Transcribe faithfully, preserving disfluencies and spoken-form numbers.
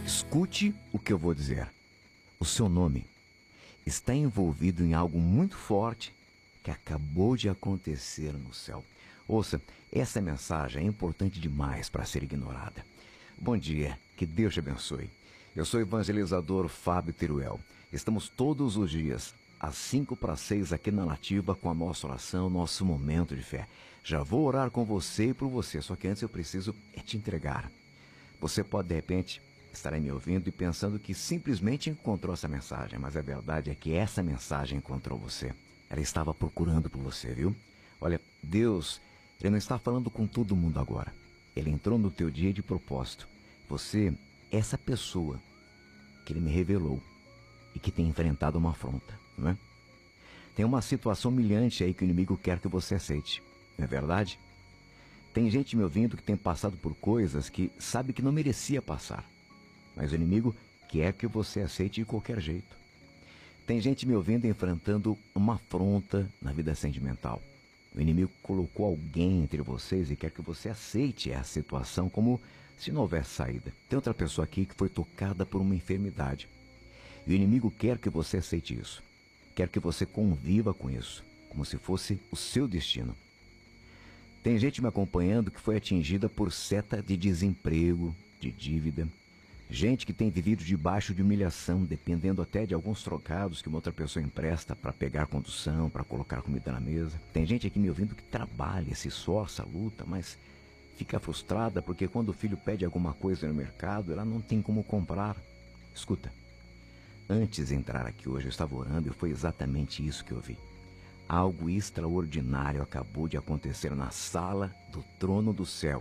Escute o que eu vou dizer. O seu nome está envolvido em algo muito forte que acabou de acontecer no céu. Ouça, essa mensagem é importante demais para ser ignorada. Bom dia, que Deus te abençoe. Eu sou o evangelizador Fábio Teruel. Estamos todos os dias, às cinco para seis, aqui na Nativa, com a nossa oração, nosso momento de fé. Já vou orar com você e por você, só que antes eu preciso é te entregar. Você pode, de repente, estar aí me ouvindo e pensando que simplesmente encontrou essa mensagem, mas a verdade é que essa mensagem encontrou você. Ela estava procurando por você, viu? Olha, Deus, Ele não está falando com todo mundo agora. Ele entrou no teu dia de propósito. Você é essa pessoa que Ele me revelou e que tem enfrentado uma afronta, não é? Tem uma situação humilhante aí que o inimigo quer que você aceite, não é verdade? Tem gente me ouvindo que tem passado por coisas que sabe que não merecia passar, mas o inimigo quer que você aceite de qualquer jeito. Tem gente me ouvindo enfrentando uma afronta na vida sentimental. O inimigo colocou alguém entre vocês e quer que você aceite a situação como se não houvesse saída. Tem outra pessoa aqui que foi tocada por uma enfermidade. E o inimigo quer que você aceite isso. Quer que você conviva com isso, como se fosse o seu destino. Tem gente me acompanhando que foi atingida por seta de desemprego, de dívida. Gente que tem vivido debaixo de humilhação, dependendo até de alguns trocados que uma outra pessoa empresta para pegar condução, para colocar comida na mesa. Tem gente aqui me ouvindo que trabalha, se esforça, luta, mas fica frustrada porque quando o filho pede alguma coisa no mercado, ela não tem como comprar. Escuta, antes de entrar aqui hoje eu estava orando e foi exatamente isso que eu vi. Algo extraordinário acabou de acontecer na sala do trono do céu.